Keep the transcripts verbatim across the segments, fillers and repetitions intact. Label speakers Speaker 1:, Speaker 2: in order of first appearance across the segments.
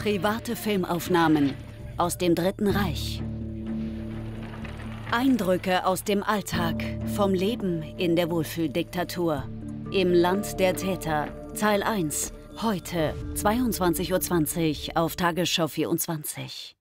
Speaker 1: Private Filmaufnahmen aus dem Dritten Reich. Eindrücke aus dem Alltag, vom Leben in der Wohlfühldiktatur. Im Land der Täter, Teil eins. Heute, zweiundzwanzig Uhr zwanzig auf Tagesschau vierundzwanzig.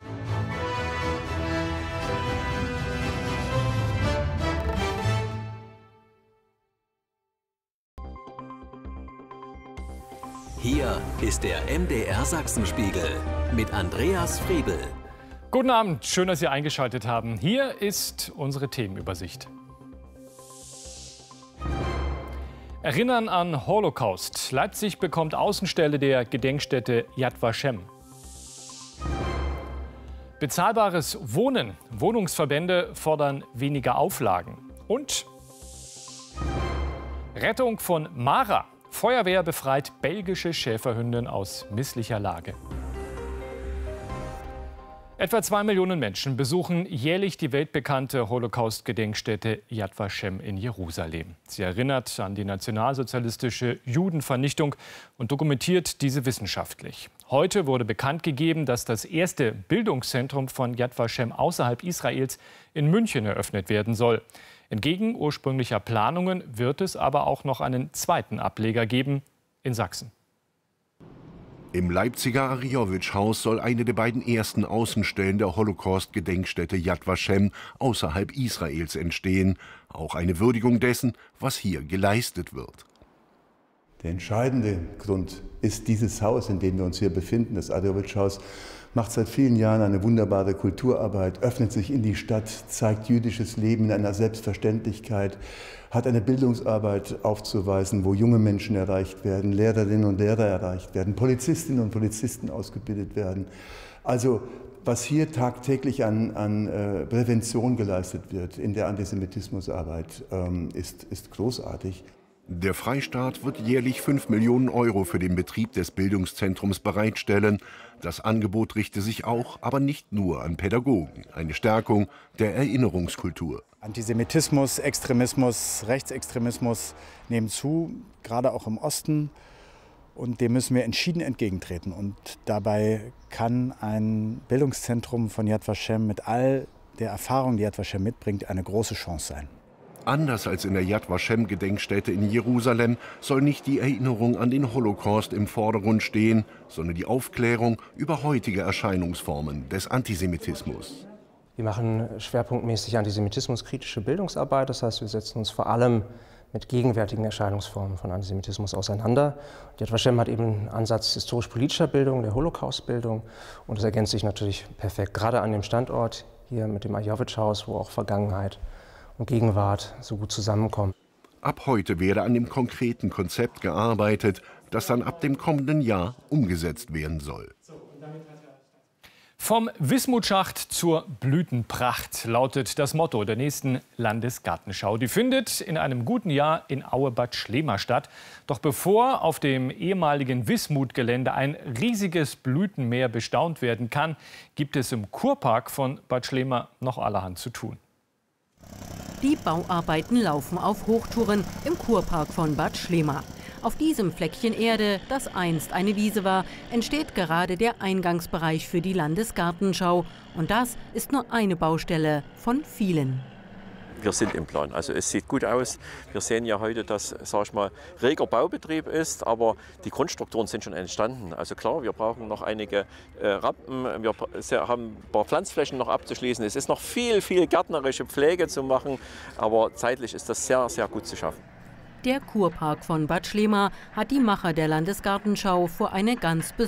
Speaker 2: Hier ist der M D R Sachsenspiegel mit Andreas Friebel.
Speaker 3: Guten Abend, schön, dass Sie eingeschaltet haben. Hier ist unsere Themenübersicht. Erinnern an Holocaust. Leipzig bekommt Außenstelle der Gedenkstätte Yad Vashem. Bezahlbares Wohnen. Wohnungsverbände fordern weniger Auflagen. Und Rettung von Mara. Feuerwehr befreit belgische Schäferhündin aus misslicher Lage. Etwa zwei Millionen Menschen besuchen jährlich die weltbekannte Holocaust-Gedenkstätte Yad Vashem in Jerusalem. Sie erinnert an die nationalsozialistische Judenvernichtung und dokumentiert diese wissenschaftlich. Heute wurde bekannt gegeben, dass das erste Bildungszentrum von Yad Vashem außerhalb Israels in München eröffnet werden soll. Entgegen ursprünglicher Planungen wird es aber auch noch einen zweiten Ableger geben in Sachsen.
Speaker 4: Im Leipziger Ariyowitsch-Haus soll eine der beiden ersten Außenstellen der Holocaust-Gedenkstätte Yad Vashem außerhalb Israels entstehen. Auch eine Würdigung dessen, was hier geleistet wird.
Speaker 5: Der entscheidende Grund ist dieses Haus, in dem wir uns hier befinden. Das Ariyowitsch-Haus macht seit vielen Jahren eine wunderbare Kulturarbeit, öffnet sich in die Stadt, zeigt jüdisches Leben in einer Selbstverständlichkeit, hat eine Bildungsarbeit aufzuweisen, wo junge Menschen erreicht werden, Lehrerinnen und Lehrer erreicht werden, Polizistinnen und Polizisten ausgebildet werden. Also was hier tagtäglich an, an äh, Prävention geleistet wird in der Antisemitismusarbeit, ähm, ist, ist großartig.
Speaker 4: Der Freistaat wird jährlich fünf Millionen Euro für den Betrieb des Bildungszentrums bereitstellen. Das Angebot richte sich auch, aber nicht nur an Pädagogen. Eine Stärkung der Erinnerungskultur.
Speaker 6: Antisemitismus, Extremismus, Rechtsextremismus nehmen zu, gerade auch im Osten. Und dem müssen wir entschieden entgegentreten. Und dabei kann ein Bildungszentrum von Yad Vashem mit all der Erfahrung, die Yad Vashem mitbringt, eine große Chance sein.
Speaker 4: Anders als in der Yad Vashem-Gedenkstätte in Jerusalem soll nicht die Erinnerung an den Holocaust im Vordergrund stehen, sondern die Aufklärung über heutige Erscheinungsformen des Antisemitismus.
Speaker 7: Wir machen schwerpunktmäßig antisemitismuskritische Bildungsarbeit. Das heißt, wir setzen uns vor allem mit gegenwärtigen Erscheinungsformen von Antisemitismus auseinander. Yad Vashem hat eben einen Ansatz historisch-politischer Bildung, der Holocaust-Bildung. Und das ergänzt sich natürlich perfekt, gerade an dem Standort hier mit dem Ariyowitsch-Haus, wo auch Vergangenheit und Gegenwart so gut zusammenkommen.
Speaker 4: Ab heute werde an dem konkreten Konzept gearbeitet, das dann ab dem kommenden Jahr umgesetzt werden soll.
Speaker 3: Vom Wismutschacht zur Blütenpracht lautet das Motto der nächsten Landesgartenschau. Die findet in einem guten Jahr in Aue-Bad Schlema statt. Doch bevor auf dem ehemaligen Wismut-Gelände ein riesiges Blütenmeer bestaunt werden kann, gibt es im Kurpark von Bad Schlema noch allerhand zu tun.
Speaker 8: Die Bauarbeiten laufen auf Hochtouren im Kurpark von Bad Schlema. Auf diesem Fleckchen Erde, das einst eine Wiese war, entsteht gerade der Eingangsbereich für die Landesgartenschau. Und das ist nur eine Baustelle von vielen.
Speaker 9: Wir sind im Plan. Also es sieht gut aus. Wir sehen ja heute, dass, sag ich mal, reger Baubetrieb ist, aber die Grundstrukturen sind schon entstanden. Also klar, wir brauchen noch einige äh, Rampen, wir haben ein paar Pflanzflächen noch abzuschließen. Es ist noch viel, viel gärtnerische Pflege zu machen, aber zeitlich ist das sehr, sehr gut zu schaffen.
Speaker 8: Der Kurpark von Bad Schlema hat die Macher der Landesgartenschau vor eine ganz besondere